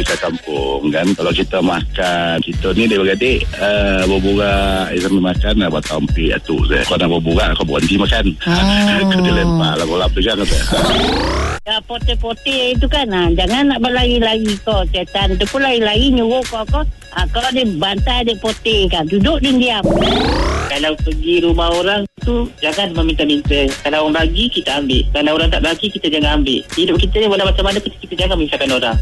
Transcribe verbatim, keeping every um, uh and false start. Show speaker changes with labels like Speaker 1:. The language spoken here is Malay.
Speaker 1: Kita kampung kan, kalau kita makan, kita ni adik-beradik uh, berburak sambil makan nak buat tampi atuk saya. Kau nak berburak, kau berhenti makan. Oh. Kau dilempar lah bola pegang kata.
Speaker 2: Ya, pote-pote itu kan, ha, jangan nak berlari-lari kau. Setan tu pun lari-lari nyuruh kau kau. Ha, kau dia bantai dia pote kan. Duduk dia diam. Kalau pergi rumah orang tu, jangan meminta-minta. Kalau orang bagi, kita ambil. Kalau orang tak bagi, kita jangan ambil. Hidup kita ni walau macam mana, kita, kita jangan memisahkan orang.